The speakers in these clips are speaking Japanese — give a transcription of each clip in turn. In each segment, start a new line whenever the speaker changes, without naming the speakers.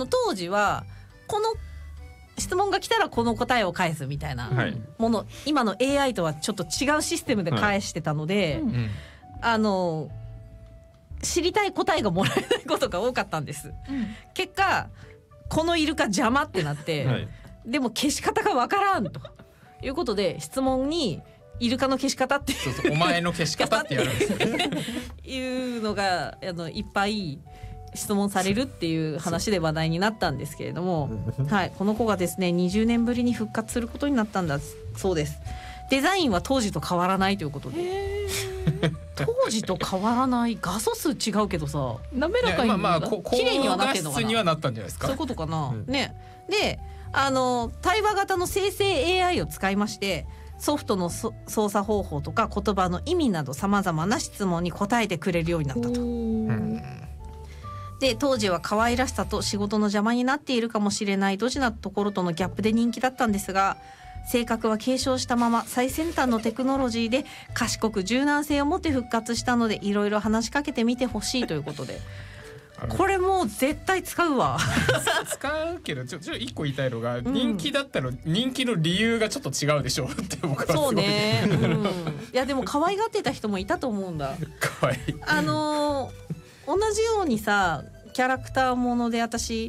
当時はこの質問が来たらこの答えを返すみたいなもの、今の AI とはちょっと違うシステムで返してたので、知りたい答えがもらえないことが多かったんです、結果このイルカ邪魔ってなって、でも消し方がわからんということで質問にイルカの消し方って
そうお前の消し方ってやるんですよ
いうのがいっぱい質問されるっていう話で話題になったんですけれども、はい、この子がですね20年ぶりに復活することになったんだそうです。デザインは当時と変わらないということで当時と変わらない。画素数違うけどさ
滑らかに
綺麗にはなってんのかな。
高画質にはなったんじゃないですか。
そういうことかな、ね。で対話型の生成 AI を使いましてソフトの操作方法とか言葉の意味などさまざまな質問に答えてくれるようになったと。で当時は可愛らしさと仕事の邪魔になっているかもしれないドジなところとのギャップで人気だったんですが、性格は継承したまま最先端のテクノロジーで賢く柔軟性を持って復活したのでいろいろ話しかけてみてほしいということでこれもう絶対使うわ
使うけどちょっと一個言いたいのが、人気だったの人気の理由がちょっと違うでしょって僕はすごい。
そうね、いやでも可愛がってた人もいたと思うんだ。
可愛い
同じようにさキャラクターもので私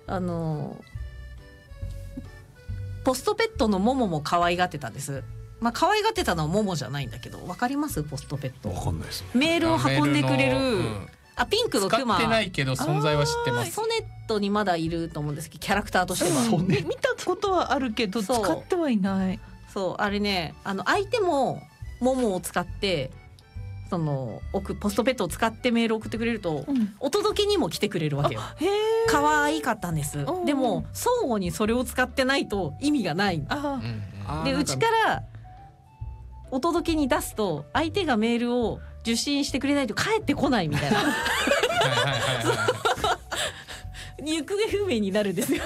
ポストペットのモモも可愛がってたんです。まあ可愛がってたのはモモじゃないんだけど、わかりますポストペット。
わかんないです。
メールを運んでくれる、ピンクのクマ。
使ってないけど存在は知ってます。
ソネットにまだいると思うんですけどキャラクターとしては、
見たことはあるけど使ってはいない。
そうあれね相手もモモを使ってポストペットを使ってメールを送ってくれると、お届けにも来てくれるわけよ。可愛かったんです。でも相互にそれを使ってないと意味がない。でうちからお届けに出すと相手がメールを受信してくれないと帰ってこないみたいな行方不明になるんですよ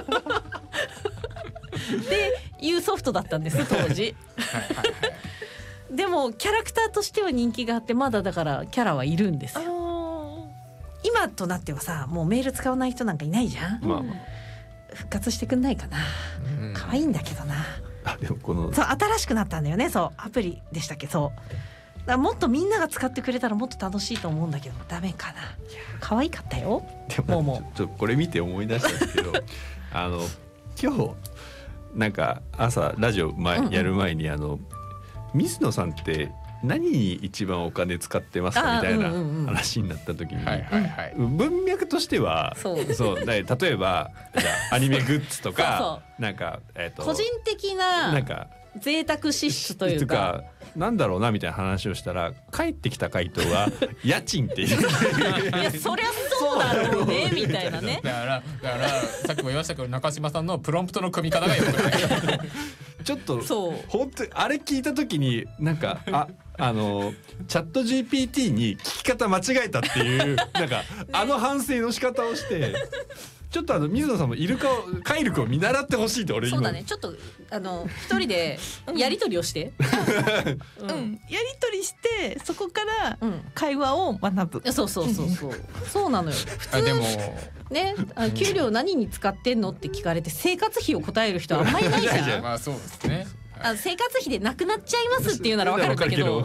っていうソフトだったんです当時でもキャラクターとしては人気があってまだだからキャラはいるんですよ。今となってはさもうメール使わない人なんかいないじゃん、復活してくんないかな、可愛いんだけどな。
でも
そう新しくなったんだよね。そうアプリでしたっけ。そうだからもっとみんなが使ってくれたらもっと楽しいと思うんだけどダメかな。可愛かったよ。
でもちょっとこれ見て思い出したんですけど今日なんか朝ラジオやる前に水野さんって何に一番お金使ってますかみたいな話になった時に、文脈としてはそう例えばアニメグッズとかなんか
個人的ななんか贅沢支出というか
なんだろうなみたいな話をしたら返ってきた回答が家賃っていうい
やそりゃそうだろうねみたいなね。
だからさっきも言いましたけど中島さんのプロンプトの組み方がよくない
ちょっと本当あれ聞いた時になんかチャット GPT に聞き方間違えたっていうなんか反省の仕方をしてちょっと水野さんもイルカをカイルクを見習ってほしいって俺今。
そうだねちょっと一人でやり取りをして、
やり取りしてそこから会話を学ぶ。
そうなのよ。普通
でも
ね給料何に使ってんのって聞かれて生活費を答える人あんまりいないじゃん。
まあそうですね。
生活費でなくなっちゃいますっていうなら分かるんだけど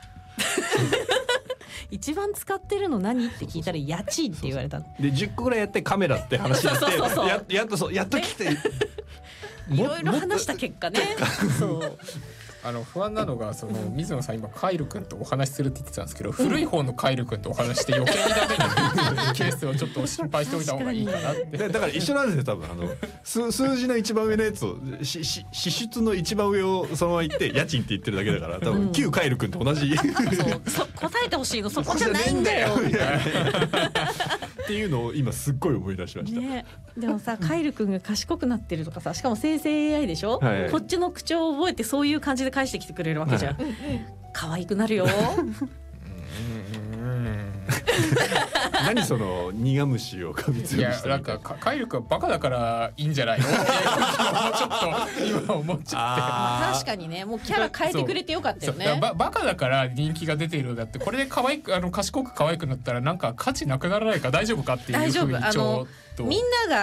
一番使ってるの何って聞いたら家賃って言われた。
で10個ぐらいやってカメラって話になってやっと来て
いろいろ話した結果ねそう
不安なのが水野さん今カイル君とお話しするって言ってたんですけど、古い方のカイル君とお話して余計にダメになるケースをちょっと心配しておいた方がいいかなって
だから一緒なんですよ多分数字の一番上のやつを支出の一番上をそのまま言って家賃って言ってるだけだから多分旧カイル君と同じ
答えてほしいのそこじゃないんだよ
っていうのを今すっごい思い出しました、
ね、でもさカイル君が賢くなってるとかさしかも生成 AI でしょ、こっちの口調を覚えてそういう感じで返してきてくれるわけじゃん、可愛くなるよ
何その苦虫をかみつぶしてみたいな。
いやなんかカイル君はバカだからいいんじゃないのってちょっと今思っちゃって
確かにねもうキャラ変えてくれてよかったよね。
バカだから人気が出ているのだってこれで賢く可愛くなったらなんか価値なくならないか大丈夫かっていうふうにちょっと
みんなが